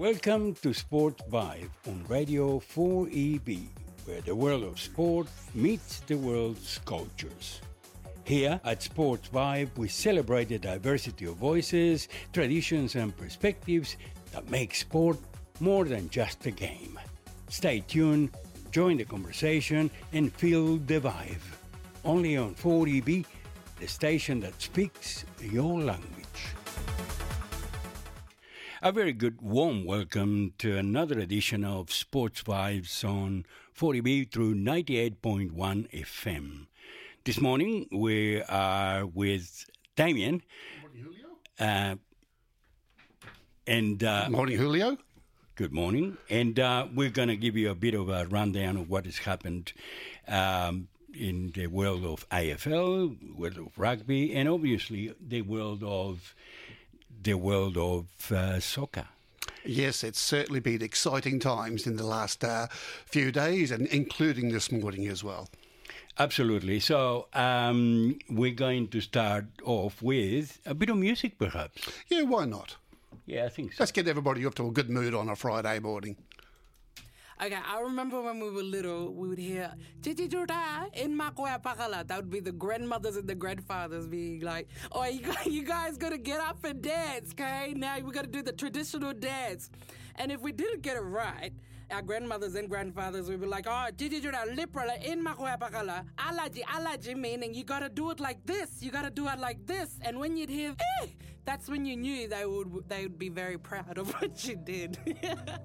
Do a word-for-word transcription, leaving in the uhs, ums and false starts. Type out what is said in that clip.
Welcome to Sport Vibe on Radio four E B, where the world of sport meets the world's cultures. Here at Sports Vibe, we celebrate the diversity of voices, traditions, and perspectives that make sport more than just a game. Stay tuned, join the conversation, and feel the vibe. Only on four E B, the station that speaks your language. A very good warm welcome to another edition of Sports Vibes on four E B through ninety-eight point one F M. This morning we are with Damien. Morning, Julio. Uh, and uh, Morning, Julio. Good morning. And uh, we're going to give you a bit of a rundown of what has happened um, in the world of A F L, world of rugby, and obviously the world of the world of uh, soccer. Yes, it's certainly been exciting times in the last uh, few days, and including this morning as well. Absolutely. So um, we're going to start off with a bit of music, perhaps. Yeah, why not? Yeah, I think so. Let's get everybody up to a good mood on a Friday morning. Okay, I remember when we were little, we would hear "Chichi Chuta in Makoya Pakala." That would be the grandmothers and the grandfathers being like, "Oh, you guys, you guys gotta get up and dance, okay? Now we gotta do the traditional dance." And if we didn't get it right, our grandmothers and grandfathers would be like, "Oh, Chichi Chuta literally in Makoya Pakala, alaji alaji," meaning you gotta do it like this, you gotta do it like this. And when you'd hear, "Eh," that's when you knew they would they would be very proud of what you did.